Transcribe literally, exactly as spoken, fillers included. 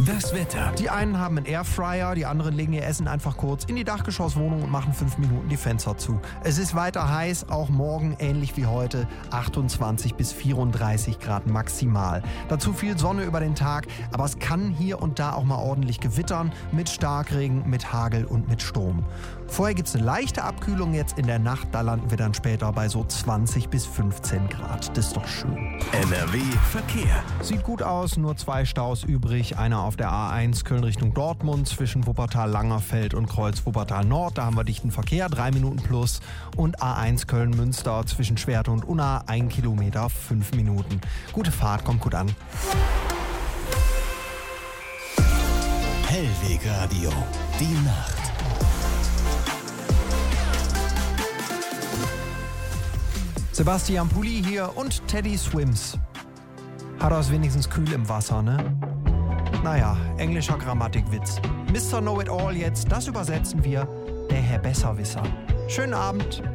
Das Wetter. Die einen haben einen Airfryer, die anderen legen ihr Essen einfach kurz in die Dachgeschosswohnung und machen fünf Minuten die Fenster zu. Es ist weiter heiß, auch morgen ähnlich wie heute, achtundzwanzig bis vierunddreißig Grad maximal. Dazu viel Sonne über den Tag, aber es kann hier und da auch mal ordentlich gewittern, mit Starkregen, mit Hagel und mit Sturm. Vorher gibt es eine leichte Abkühlung jetzt in der Nacht, da landen wir dann später bei so zwanzig bis fünfzehn Grad. Das ist doch schön. N R W Verkehr. Sieht gut aus, nur zwei Staus übrig. Einer auf der A eins Köln Richtung Dortmund zwischen Wuppertal-Langerfeld und Kreuz Wuppertal-Nord. Da haben wir dichten Verkehr, drei Minuten plus. Und A eins Köln-Münster zwischen Schwerte und Unna, ein Kilometer, fünf Minuten. Gute Fahrt, kommt gut an. Hellwegradio. Die Nacht. Sebastian Pulli hier und Teddy Swims. Hat er es wenigstens kühl im Wasser, ne? Naja, englischer Grammatikwitz. Mister Know-it-all jetzt, das übersetzen wir, der Herr Besserwisser. Schönen Abend.